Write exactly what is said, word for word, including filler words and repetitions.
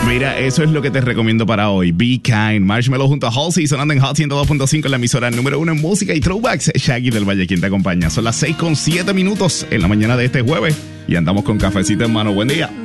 Mira, eso es lo que te recomiendo para hoy. Be Kind. Marshmello junto a Halsey sonando en Hot ciento dos punto cinco en la emisora número uno en música y throwbacks. Shaggy del Valle, quien te acompaña. Son las seis con siete minutos en la mañana de este jueves y andamos con cafecito en mano. Buen día.